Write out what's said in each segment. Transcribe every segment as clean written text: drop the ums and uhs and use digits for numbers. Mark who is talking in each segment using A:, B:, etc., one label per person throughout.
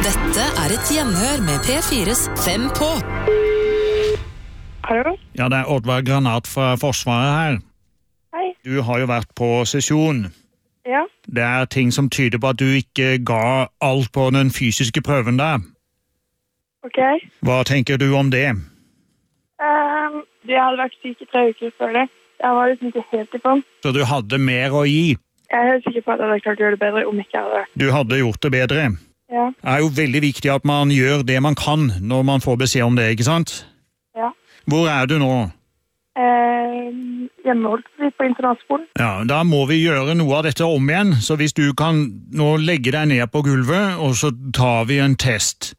A: Dette et hjemhør med P4s 5 på.
B: Hallo?
C: Ja, det Oddvar Granat fra Forsvaret her.
B: Hei.
C: Du har jo vært på sesjon.
B: Ja.
C: Det ting som tyder på at du ikke ga alt på den fysiske prøven der.
B: Ok.
C: Hva tenker du om det?
B: Jeg hadde vært syk i 3 uker før det. Jeg var liksom ikke helt i form.
C: Så du hadde mer å gi?
B: Jeg helt sikker på at jeg hadde klart å gjøre det bedre om ikke jeg hadde vært.
C: Du hadde gjort det bedre?
B: Ja.
C: Det jo veldig viktig at man gjør det man kan når man får beskjed om det, ikke sant?
B: Ja.
C: Hvor du nå?
B: Hjemmeholdt på internatskolen.
C: Ja, da må vi gjøre noe av dette om igjen, så hvis du kan nå legge deg ned på gulvet, og så tar vi en test.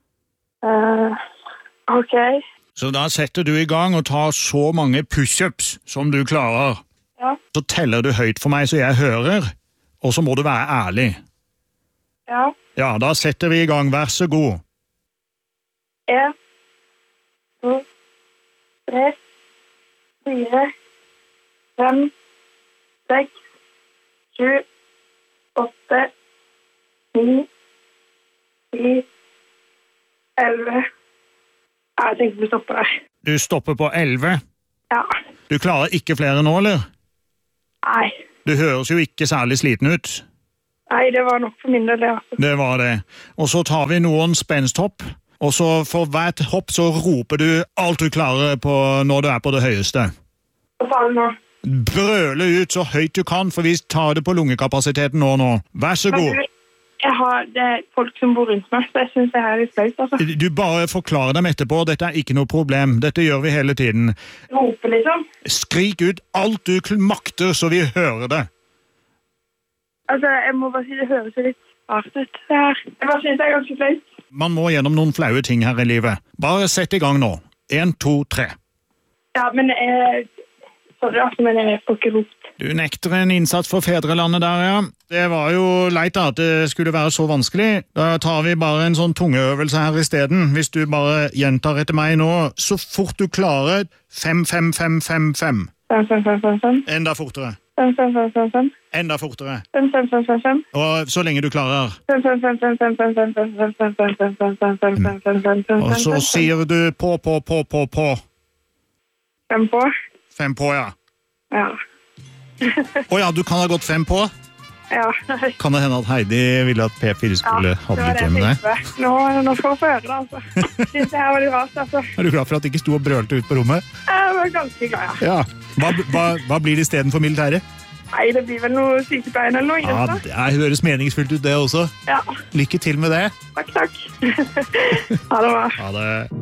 B: Ok.
C: Så da setter du i gang og tar så mange push-ups som du klarer.
B: Ja.
C: Så teller du høyt for meg så jeg hører, og så må du være ærlig.
B: Ja.
C: Ja, da setter vi i gang. Vær så god.
B: 1, 2, 3, 4, 5, 6, 7, 8, 9, 10, 11. Jeg tenkte vi stopper der.
C: Du stopper på 11.
B: Ja.
C: Du klarer ikke flere nå, eller?
B: Nei.
C: Du høres jo ikke særlig sliten ut.
B: Nei, det var nok for min del, det. Altså.
C: Det var det. Og så tar vi noen spensthopp, og så for hvert hopp så roper du alt du klarer på når du på det høyeste.
B: Hva sa du nå?
C: Brøle ut så høyt du kan, for vi tar det på lungekapasiteten nå. Vær så god.
B: Det folk som bor rundt meg, så jeg synes det litt flaut, altså.
C: Du bare forklarer dem etterpå, dette ikke noe problem. Dette gjør vi hele tiden.
B: Rope, liksom?
C: Skrik ut alt du makter, så vi hører det.
B: Altså, jeg må bare si det høres litt rart ut, det her. Jeg bare synes det ganske flaut.
C: Man må gjennom noen flaue ting her i livet. Bare sett i gang nå. 1, 2, 3.
B: Ja, men sorry, altså, men jeg får ikke ropt.
C: Du nekter en innsats for fedrelandet der, ja. Det var jo leit da, at det skulle være så vanskelig. Da tar vi bare en sånn tungeøvelse her i stedet. Hvis du bare gjentar etter meg nå, så fort du klarer 5, 5, 5, 5, 5.
B: 5, 5, 5, 5, 5.
C: Enda fortere.
B: 5, 5, 5, 5, 5.
C: Enda fortere.
B: 5, 5, 5, 5, 5.
C: Og så lenge du klarer.
B: 5, 5, 5, 5, 5, 5, 5, 5, 5, 5, 5, 5, 5, 5, 5, 5, 5, 5, 5.
C: Og så sier du på.
B: 5 på?
C: 5 på, ja.
B: Ja.
C: Åja, du kan ha gått 5 på?
B: Ja.
C: Kan det hende at Heidi ville at P4 skulle ha blitt hjemme med deg?
B: Nå skal vi få høre det, altså. Synes det her var litt rart, altså.
C: Du glad for at det ikke sto og brølte ut på rommet?
B: Jeg var ganske glad, ja.
C: Hva blir det i stedet for militæret?
B: Nei, det blir vel noe sykepleien eller noe.
C: Ja, det høres meningsfullt ut det også.
B: Ja.
C: Lykke til med det.
B: Takk. Ha det bra.
C: Ha det.